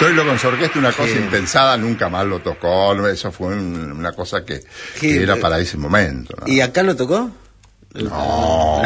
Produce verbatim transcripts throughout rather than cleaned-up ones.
Troilo con su orquesta, una cosa Sí. impensada, nunca más lo tocó, no, eso fue un- una cosa que, Sí, que era pero- para ese momento, ¿no? ¿Y acá lo tocó? No,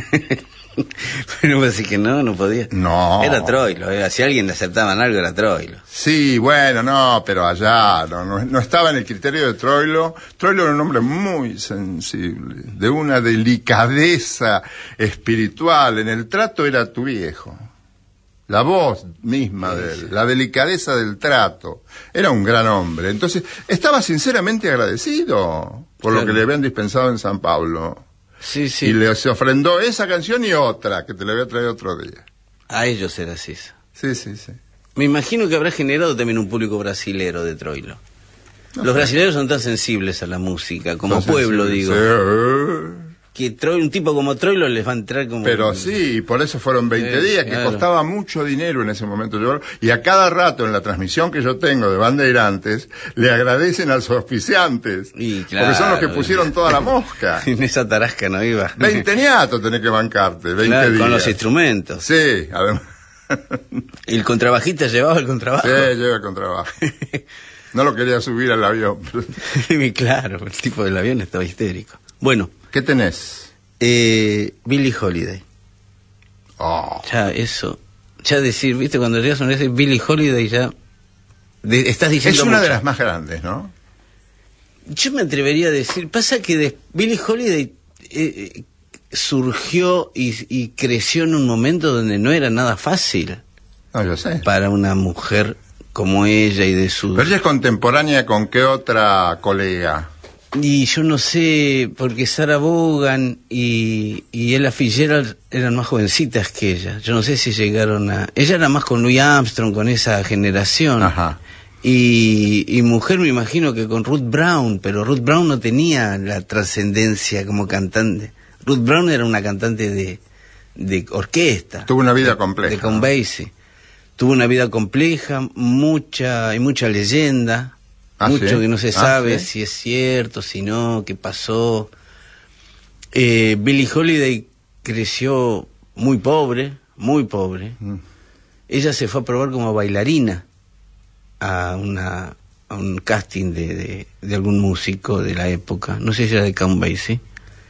Pero así que no, no podía. no. Era Troilo, eh. Si a alguien le aceptaban algo era Troilo. Sí, bueno, no, pero allá no, no, no estaba en el criterio de Troilo. Troilo era un hombre muy sensible, de una delicadeza espiritual. En el trato era tu viejo. La voz misma de él, la delicadeza del trato. Era un gran hombre. Entonces, estaba sinceramente agradecido por Claro. lo que le habían dispensado en San Pablo. Sí, sí. Y le se ofrendó esa canción y otra, que te la voy a traer otro día. A ellos era así. Sí, sí, sí. Me imagino que habrá generado también un público brasilero de Troilo. No Los sé. brasileños son tan sensibles a la música, como Entonces, pueblo, sí, digo. sí. Que Troilo, un tipo como Troilo les va a entrar como... Pero sí, y por eso fueron veinte Eh, días, que claro. costaba mucho dinero en ese momento. Yo- y a cada rato en la transmisión que yo tengo de Bandeirantes, le agradecen a los auspiciantes. Y porque son los que claro. pusieron toda la mosca. En esa tarasca no iba. veinte niatos tenés que bancarte, veinte Claro, días. con los instrumentos. Sí, además. Y el contrabajista llevaba el contrabajo. Sí, lleva con trabajo. No lo quería subir al avión. Y claro, el tipo del avión estaba histérico. Bueno, ¿Qué tenés? eh, Billie Holiday. Oh, Ya, eso. Ya decir, viste, cuando llegas a una vez Billie Holiday ya... de- estás diciendo es una de mucho. las más grandes, ¿no? Yo me atrevería a decir, pasa que de Billie Holiday eh, eh, surgió y, y creció en un momento donde no era nada fácil No, yo sé. para una mujer como ella y de su... Pero ella es contemporánea con qué otra colega. Y yo no sé, porque Sarah Vaughan y, y Ella Fitzgerald eran más jovencitas que ella. Yo no sé si llegaron a... Ella era más con Louis Armstrong, con esa generación. Ajá. Y, y mujer me imagino que con Ruth Brown, pero Ruth Brown no tenía la trascendencia como cantante. Ruth Brown era una cantante de, de orquesta. Tuvo una vida de- compleja, De Count ¿no? Basie. Tuvo una vida compleja, mucha, hay mucha leyenda. Ah, mucho ¿sí? que no se Ah, sabe ¿sí? si es cierto, si no, qué pasó. Eh, Billie Holiday creció muy pobre, muy pobre. Mm. Ella se fue a probar como bailarina a una a un casting de, de, de algún músico de la época, no sé si era de Count Basie,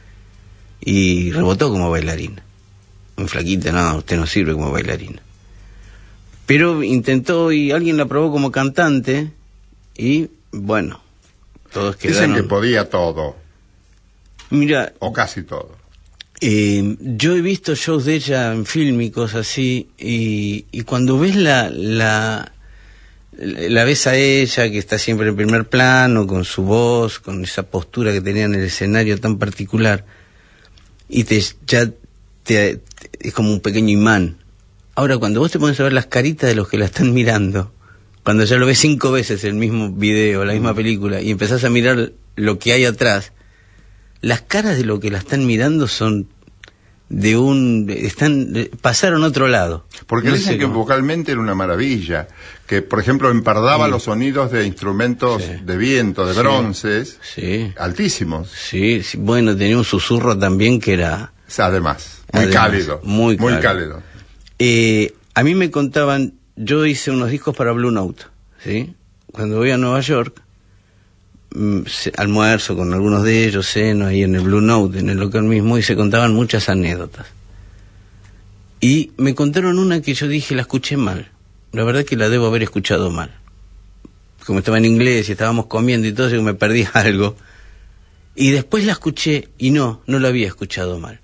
y rebotó como bailarina. Muy flaquita, no, usted no sirve como bailarina. Pero intentó y alguien la probó como cantante y bueno, todos quedaron... Dicen que podía todo, Mira, o casi todo. eh, yo he visto shows de ella en fílmicos así y, y cuando ves la, la la ves a ella que está siempre en primer plano con su voz, con esa postura que tenía en el escenario tan particular y te ya te, te- es como un pequeño imán. Ahora cuando vos te pones a ver las caritas de los que la están mirando, cuando ya lo ves cinco veces el mismo video, la misma película y empezás a mirar lo que hay atrás, las caras de lo que la están mirando son de un... están pasaron a otro lado. Porque No dicen sé que cómo. vocalmente era una maravilla, que por ejemplo empardaba Sí. los sonidos de instrumentos Sí. de viento, de Sí. bronces, Sí, altísimos, sí, sí, bueno, tenía un susurro también que era... o sea, además, muy Además, cálido, muy cálido. cálido. Eh, a mí me contaban, yo hice unos discos para Blue Note, ¿sí? Cuando voy a Nueva York, mm, se- almuerzo con algunos de ellos, ceno ahí en el Blue Note, en el local mismo, y se contaban muchas anécdotas. Y me contaron una que yo dije, la escuché mal. La verdad que la debo haber escuchado mal. Como estaba en inglés y estábamos comiendo y todo, yo me perdí algo. Y después la escuché y no, no la había escuchado mal.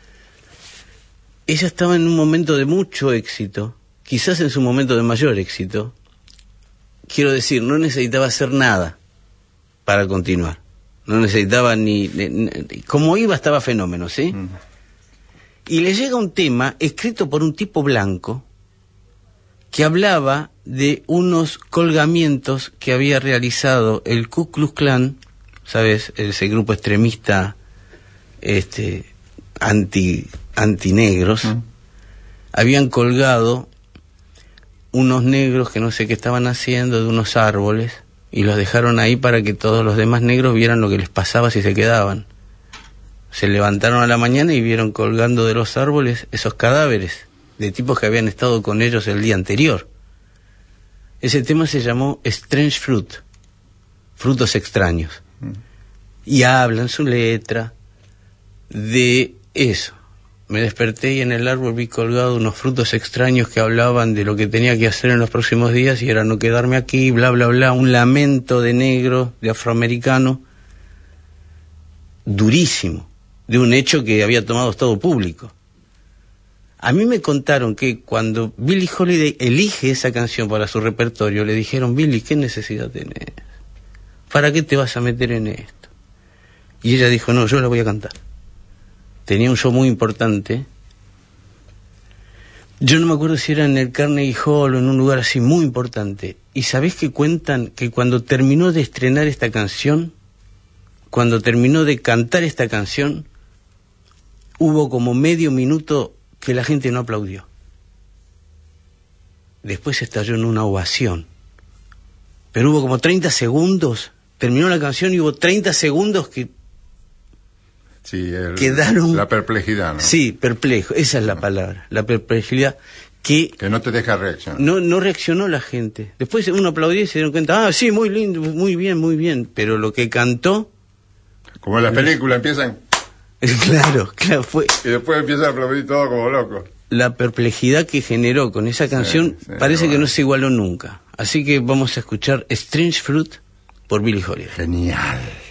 Ella estaba en un momento de mucho éxito, quizás en su momento de mayor éxito. Quiero decir, no necesitaba hacer nada para continuar. No necesitaba ni... ni- ni- como iba estaba fenómeno, ¿sí? Mm. Y le llega un tema escrito por un tipo blanco que hablaba de unos colgamientos que había realizado el Ku Klux Klan, ¿sabes? Ese grupo extremista este anti antinegros. Mm. Habían colgado unos negros que no sé qué estaban haciendo de unos árboles y los dejaron ahí para que todos los demás negros vieran lo que les pasaba si se quedaban. Se levantaron a la mañana y vieron colgando de los árboles esos cadáveres de tipos que habían estado con ellos el día anterior. Ese tema se llamó Strange Fruit, frutos extraños. Mm. Y habla en su letra de eso. Me desperté y en el árbol vi colgado unos frutos extraños que hablaban de lo que tenía que hacer en los próximos días y era no quedarme aquí, bla, bla, bla. Un lamento de negro, de afroamericano, durísimo, de un hecho que había tomado estado público. A mí me contaron que cuando Billie Holiday elige esa canción para su repertorio, le dijeron, Billie, ¿qué necesidad tenés? ¿Para qué te vas a meter en esto? Y ella dijo, no, yo la voy a cantar. Tenía un show muy importante. Yo no me acuerdo si era en el Carnegie Hall o en un lugar así muy importante. Y sabés que cuentan que cuando terminó de estrenar esta canción, cuando terminó de cantar esta canción, hubo como medio minuto que la gente no aplaudió. Después estalló en una ovación. Pero hubo como treinta segundos, terminó la canción y hubo treinta segundos que sí, el, quedaron... La perplejidad, ¿no? Sí, perplejo, esa es la palabra, la perplejidad. Que, que no te deja reaccionar. No, no reaccionó la gente. Después uno aplaudió y se dieron cuenta, ah, sí, muy lindo, muy bien, muy bien. Pero lo que cantó... Como en las películas empiezan... Claro, claro, fue... Y después empiezan a aplaudir todo como locos. La perplejidad que generó con esa canción sí, sí, parece bueno. que no se igualó nunca. Así que vamos a escuchar Strange Fruit por Billie Holiday. Genial.